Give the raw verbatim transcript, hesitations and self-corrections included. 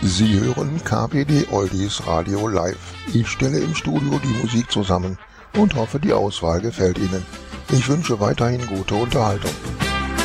Sie hören K P D Oldies Radio Live. Ich stelle im Studio die Musik zusammen und hoffe, die Auswahl gefällt Ihnen. Ich wünsche weiterhin gute Unterhaltung.